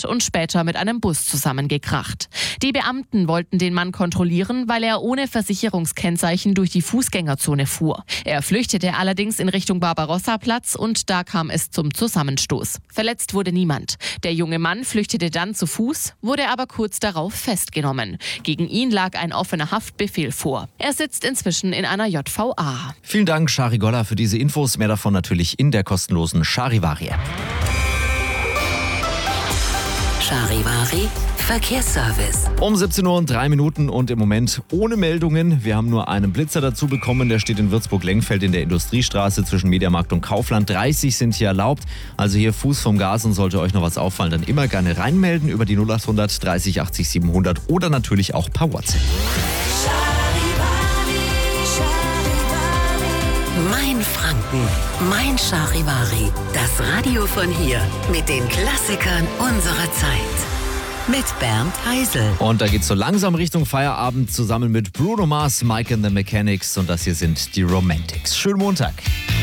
Stadt und später mit einem Bus zusammengekracht. Die Beamten wollten den Mann kontrollieren, weil er ohne Versicherungskennzeichen durch die Fußgängerzone fuhr. Er flüchtete allerdings in Richtung Barbarossa-Platz und da kam es zum Zusammenstoß. Verletzt wurde niemand. Der junge Mann flüchtete dann zu Fuß, wurde aber kurz darauf festgenommen. Gegen ihn lag ein offener Haftbefehl vor. Er sitzt inzwischen in einer JVA. Vielen Dank, Shari Golla, für diese Infos. Mehr davon natürlich in der kostenlosen Charivari-App. Charivari Verkehrsservice. Um 17:03 Uhr und im Moment ohne Meldungen. Wir haben nur einen Blitzer dazu bekommen. Der steht in Würzburg-Lengfeld in der Industriestraße zwischen Mediamarkt und Kaufland. 30 sind hier erlaubt. Also hier Fuß vom Gas, und sollte euch noch was auffallen, dann immer gerne reinmelden über die 0800 30 80 700 oder natürlich auch per WhatsApp. Mein Franken, mein Charivari. Das Radio von hier mit den Klassikern unserer Zeit. Mit Bernd Heisel. Und da geht's so langsam Richtung Feierabend zusammen mit Bruno Mars, Mike and the Mechanics. Und das hier sind die Romantics. Schönen Montag.